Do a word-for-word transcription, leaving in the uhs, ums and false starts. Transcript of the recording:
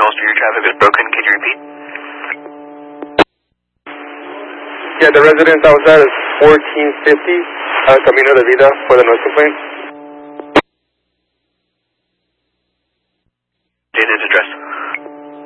Ulster, your traffic is broken. Could you repeat? Yeah, the residence I was at is fourteen fifty uh, Camino de Vida for the noise complaint. Date is address.